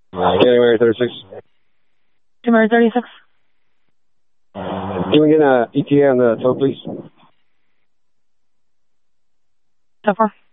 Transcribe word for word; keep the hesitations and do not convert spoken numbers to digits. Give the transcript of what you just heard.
January thirty-six. January thirty-six. Can we get an E T A on the tow, please? So far.